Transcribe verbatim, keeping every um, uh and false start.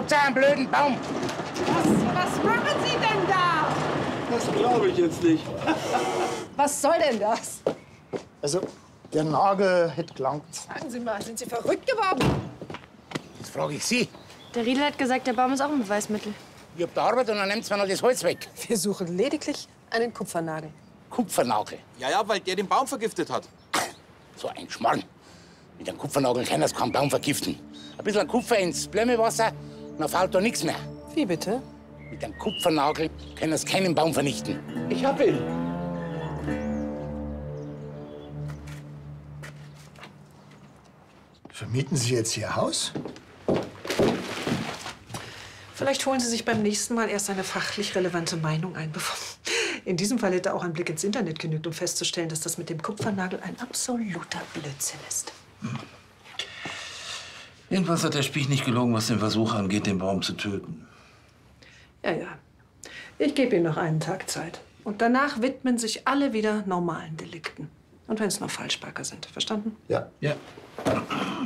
Schlagt einen blöden Baum! Was, was machen Sie denn da? Das glaube ich jetzt nicht. Was soll denn das? Also, der Nagel hätte gelangt. Sagen Sie mal, sind Sie verrückt geworden? Das frage ich Sie. Der Riedel hat gesagt, der Baum ist auch ein Beweismittel. Ich hab da Arbeit und dann nehmt mir noch das Holz weg. Wir suchen lediglich einen Kupfernagel. Kupfernagel. Ja, ja, weil der den Baum vergiftet hat. So ein Schmarrn. Mit einem Kupfernagel kann das keinen Baum vergiften. Ein bisschen Kupfer ins Blömewasser, dann fällt da nichts mehr. Wie bitte? Mit einem Kupfernagel können es keinen Baum vernichten. Ich hab ihn. Vermieten Sie jetzt Ihr Haus? Vielleicht holen Sie sich beim nächsten Mal erst eine fachlich relevante Meinung ein. Bevor In diesem Fall hätte auch ein Blick ins Internet genügt, um festzustellen, dass das mit dem Kupfernagel ein absoluter Blödsinn ist. Hm. Jedenfalls hat der Spiech nicht gelogen, was den Versuch angeht, den Baum zu töten. Ja, ja. Ich gebe Ihnen noch einen Tag Zeit. Und danach widmen sich alle wieder normalen Delikten. Und wenn es nur Falschparker sind. Verstanden? Ja. Ja.